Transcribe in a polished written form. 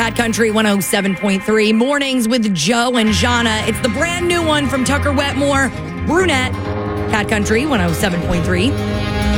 Cat Country 107.3. Mornings with Joe and Jana. It's the brand new one from Tucker Wetmore. Brunette. Cat Country 107.3.